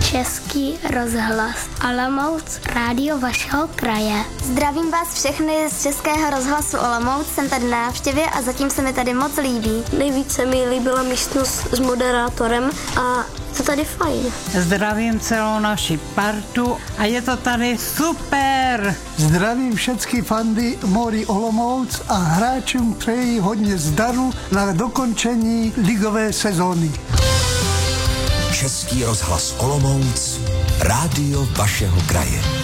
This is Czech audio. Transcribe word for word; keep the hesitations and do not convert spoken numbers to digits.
Český rozhlas Olomouc, rádio vašeho kraje. Zdravím vás všechny z Českého rozhlasu Olomouc, jsem tady na návštěvě a zatím se mi tady moc líbí. Nejvíce mi líbila místnost s moderátorem a to tady fajn. Zdravím celou naši partu a je to tady super. Zdravím všechny fandy Mori Olomouc a hráčům přeji hodně zdaru na dokončení ligové sezóny. Český rozhlas Olomouc, rádio vašeho kraje.